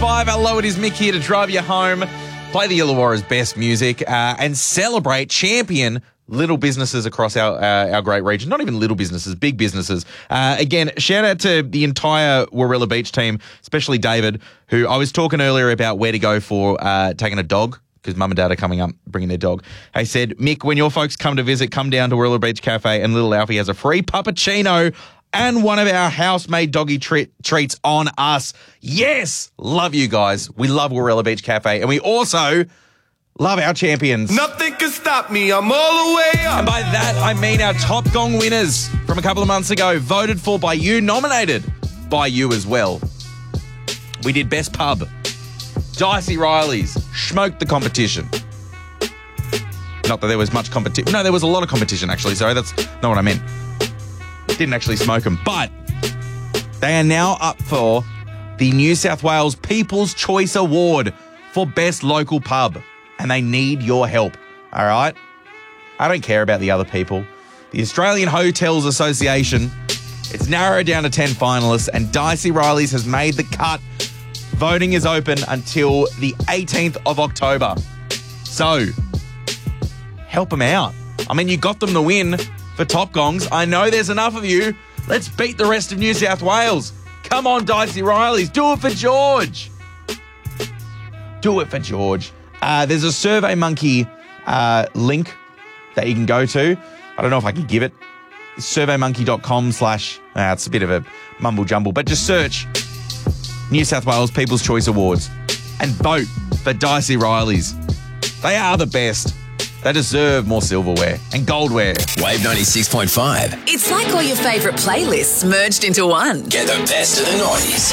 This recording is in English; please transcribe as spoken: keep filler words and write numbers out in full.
five. Hello, it is Mick here to drive you home, play the Illawarra's best music, uh, and celebrate champion little businesses across our uh, our great region. Not even little businesses, big businesses. Uh, again, shout out to the entire Warilla Beach team, especially David, who I was talking earlier about where to go for uh, taking a dog, because mum and dad are coming up bringing their dog. They said, Mick, when your folks come to visit, come down to Warilla Beach Cafe and little Alfie has a free puppuccino and one of our house-made doggy treat, treats on us. Yes! Love you guys. We love Warilla Beach Cafe. And we also love our champions. Nothing can stop me. I'm all the way up. And by that, I mean our Top Gong winners from a couple of months ago, voted for by you, nominated by you as well. We did Best Pub. Dicey Riley's smoked the competition. Not that there was much competition. No, there was a lot of competition, actually. Sorry, that's not what I meant. Didn't actually smoke them. But they are now up for the New South Wales People's Choice Award for Best Local Pub. And they need your help, all right? I don't care about the other people. The Australian Hotels Association, it's narrowed down to ten finalists, and Dicey Riley's has made the cut. Voting is open until the eighteenth of October. So, help them out. I mean, you got them the win for Top Gongs. I know there's enough of you. Let's beat the rest of New South Wales. Come on, Dicey Riley's. Do it for George. Do it for George. Uh, there's a SurveyMonkey uh, link that you can go to. I don't know if I can give it. surveymonkey.com slash... Uh, it's a bit of a mumble jumble, but just search New South Wales People's Choice Awards and vote for Dicey Riley's. They are the best. They deserve more silverware and goldware. Wave ninety-six point five. It's like all your favourite playlists merged into one. Get the best of the noughties.